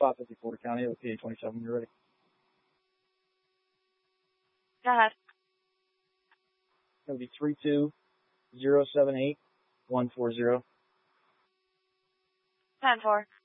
554 County with PA 27. You're ready. Go ahead. It's going to be 32078-140. 10-4.